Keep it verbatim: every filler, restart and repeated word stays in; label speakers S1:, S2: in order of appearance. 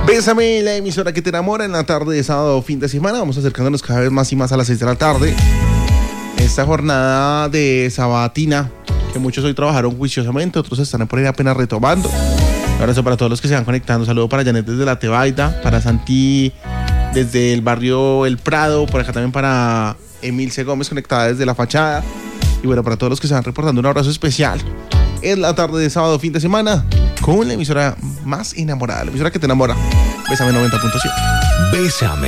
S1: Bésame, la emisora que te enamora en la tarde de sábado, fin de semana. Vamos acercándonos cada vez más y más a las seis de la tarde. Esta jornada de sabatina, que muchos hoy trabajaron juiciosamente, otros están por ahí apenas retomando. Un abrazo para todos los que se van conectando. Saludo para Janet desde la Tebaida, para Santi desde el barrio El Prado, por acá también para Emilce Gómez conectada desde La Fachada. Y bueno, para todos los que se van reportando, un abrazo especial. Es la tarde de sábado, fin de semana, con la emisora más enamorada, la emisora que te enamora. Bésame noventa punto siete.
S2: Bésame.